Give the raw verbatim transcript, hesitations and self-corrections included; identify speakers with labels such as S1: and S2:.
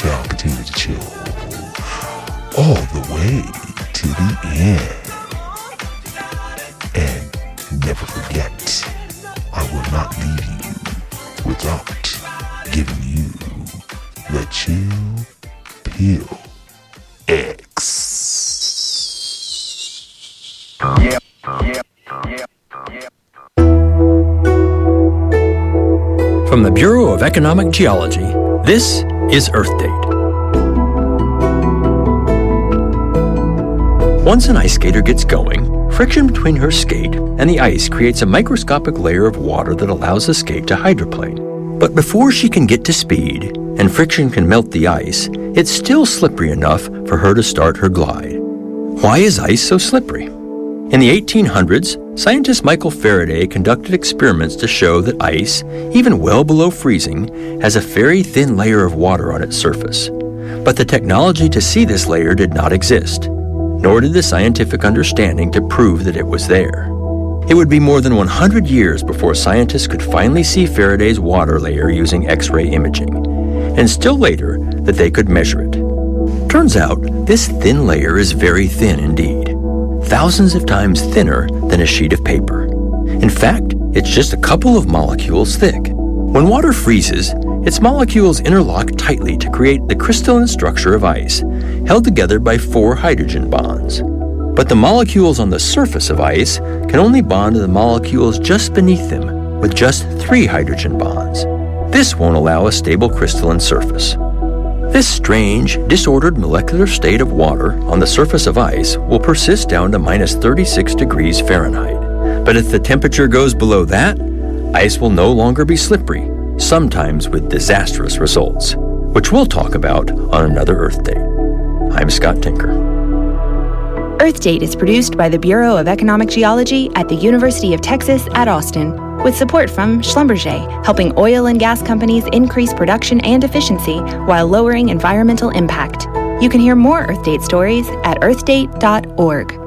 S1: shall continue to chill all the way to the end. And never forget, I will not leave you without giving you the Chill Pill X.
S2: Yeah, yeah, yeah, yeah.
S3: From the Bureau of Economic Geology, this is Earth Date. Once an ice skater gets going, friction between her skate and the ice creates a microscopic layer of water that allows the skate to hydroplane. But before she can get to speed and friction can melt the ice, it's still slippery enough for her to start her glide. Why is ice so slippery? In the eighteen hundreds, scientist Michael Faraday conducted experiments to show that ice, even well below freezing, has a very thin layer of water on its surface. But the technology to see this layer did not exist, nor did the scientific understanding to prove that it was there. It would be more than one hundred years before scientists could finally see Faraday's water layer using X-ray imaging, and still later that they could measure it. Turns out, this thin layer is very thin indeed. Thousands of times thinner than a sheet of paper. In fact, it's just a couple of molecules thick. When water freezes, its molecules interlock tightly to create the crystalline structure of ice, held together by four hydrogen bonds. But the molecules on the surface of ice can only bond to the molecules just beneath them, with just three hydrogen bonds. This won't allow a stable crystalline surface. This strange, disordered molecular state of water on the surface of ice will persist down to minus thirty-six degrees Fahrenheit. But if the temperature goes below that, ice will no longer be slippery, sometimes with disastrous results, which we'll talk about on another Earth Date. I'm Scott Tinker.
S4: Earth Date is produced by the Bureau of Economic Geology at the University of Texas at Austin, with support from Schlumberger, helping oil and gas companies increase production and efficiency while lowering environmental impact. You can hear more Earth Date stories at earth date dot org.